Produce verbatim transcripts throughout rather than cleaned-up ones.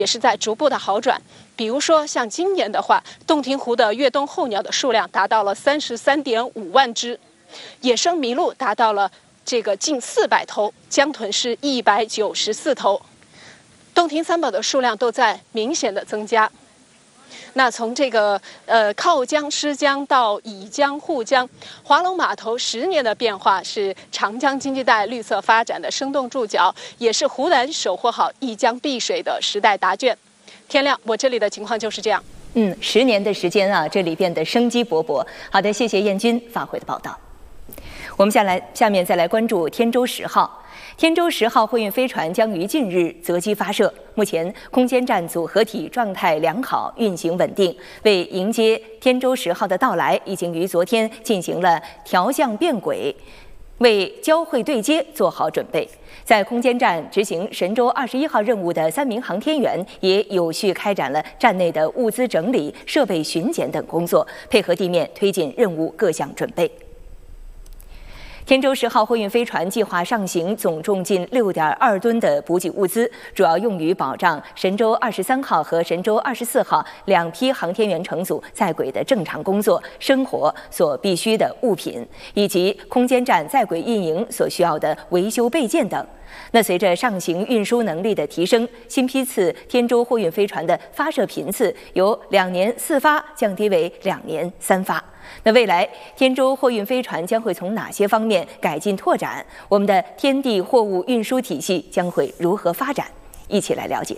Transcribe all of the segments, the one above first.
也是在逐步的好转。比如说，像今年的话，洞庭湖的越冬候鸟的数量达到了三十三点五万只，野生麋鹿达到了这个近四百头，江豚是一百九十四头，洞庭三宝的数量都在明显的增加。那从这个呃靠江、师江到沂江、沪江，华龙码头十年的变化是长江经济带绿色发展的生动注脚，也是湖南守护好一江碧水的时代答卷。天亮，我这里的情况就是这样。 嗯，十年的时间啊，这里变得生机勃勃。好的，谢谢燕军发回的报道。我们下来下面再来关注天舟十号。天舟十号货运飞船将于近日择机发射，目前空间站组合体状态良好，运行稳定。为迎接天舟十号的到来，已经于昨天进行了调向变轨，为交会对接做好准备。在空间站执行神舟二十一号任务的三名航天员也有序开展了站内的物资整理、设备巡检等工作，配合地面推进任务各项准备。天舟十号货运飞船计划上行，总重近六点二吨的补给物资，主要用于保障神舟二十三号和神舟二十四号两批航天员乘组在轨的正常工作、生活所必需的物品，以及空间站在轨运营所需要的维修备件等。那随着上行运输能力的提升，新批次天舟货运飞船的发射频次由两年四发降低为两年三发。那未来天舟货运飞船将会从哪些方面改进拓展？我们的天地货物运输体系将会如何发展？一起来了解。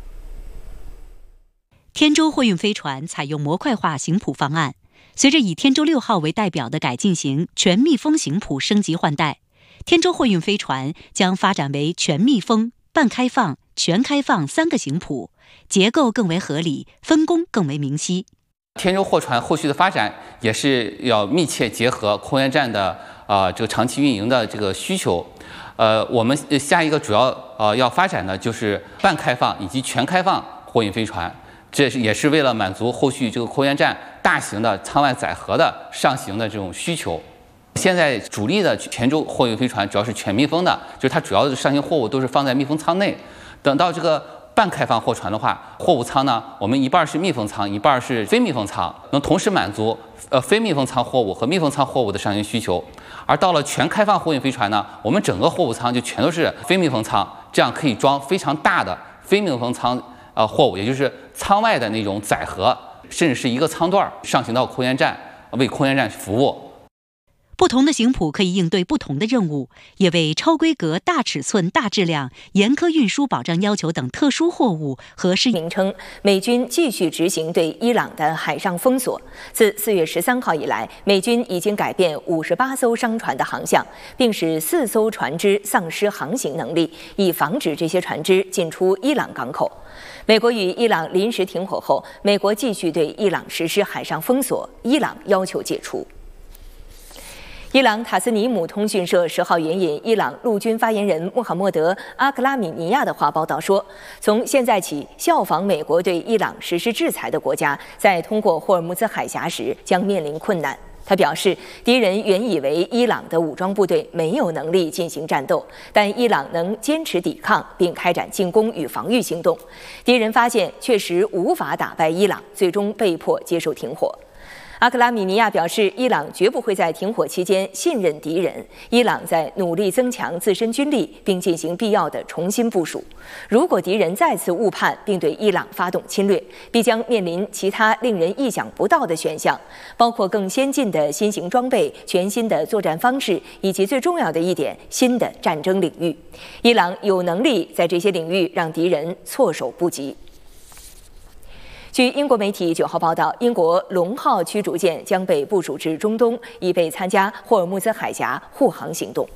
天舟货运飞船采用模块化型谱方案，随着以天舟六号为代表的改进型全密封型谱升级换代，天舟货运飞船将发展为全密封、半开放、全开放三个型谱，结构更为合理，分工更为明晰。 天舟货船后续的发展也是要密切结合空间站的呃这个长期运营的这个需求。呃，我们下一个主要呃要发展的就是半开放以及全开放货运飞船，这是也是为了满足后续这个空间站大型的舱外载荷的上行的这种需求。现在主力的天舟货运飞船主要是全密封的，就是它主要的上行货物都是放在密封舱内。等到这个半开放货船的话，货物舱呢，我们一半是密封舱，一半是非密封舱，能同时满足呃非密封舱货物和密封舱货物的上行需求。而到了全开放货运飞船呢，我们整个货物舱就全都是非密封舱，这样可以装非常大的非密封舱呃货物，也就是舱外的那种载荷，甚至是一个舱段上行到空间站，为空间站服务。 不同的型谱可以应对不同的任务，也为超规格、大尺寸、大质量、严苛运输保障要求等特殊货物和适名称。美军继续执行对伊朗的海上封锁。自四月十三号以来，美军已经改变五十八艘商船的航向，并使四艘船只丧失航行能力，以防止这些船只进出伊朗港口。美国与伊朗临时停火后，美国继续对伊朗实施海上封锁，伊朗要求解除。伊朗塔斯尼姆通讯社十号援引伊朗陆军发言人穆罕默德·阿克拉米尼亚的话报道说，从现在起，效仿美国对伊朗实施制裁的国家，在通过霍尔木兹海峡时将面临困难。他表示，敌人原以为伊朗的武装部队没有能力进行战斗，但伊朗能坚持抵抗并开展进攻与防御行动。敌人发现确实无法打败伊朗，最终被迫接受停火。阿克拉米尼亚表示，伊朗绝不会在停火期间信任敌人。伊朗在努力增强自身军力，并进行必要的重新部署。如果敌人再次误判并对伊朗发动侵略，必将面临其他令人意想不到的选项，包括更先进的新型装备、全新的作战方式，以及最重要的一点，新的战争领域。伊朗有能力在这些领域让敌人措手不及。据英国媒体九号报道，英国龙号驱逐舰将被部署至中东，以备参加霍尔木兹海峡护航行动。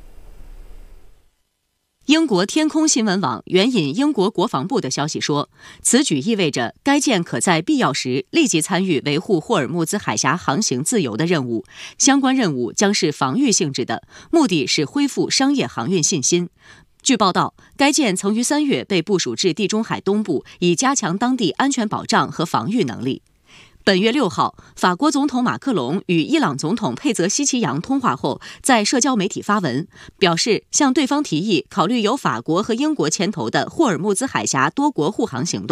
英国天空新闻网援引英国国防部的消息说，此举意味着该舰可在必要时立即参与维护霍尔木兹海峡航行自由的任务，相关任务将是防御性质的，目的是恢复商业航运信心。据报道，该舰曾于三月被部署至地中海东部，以加强当地安全保障和防御能力。 本月六号，法国总统马克龙与伊朗总统佩泽西奇扬通话后，在社交媒体发文，表示向对方提议考虑由法国和英国牵头的霍尔木兹海峡多国护航行动。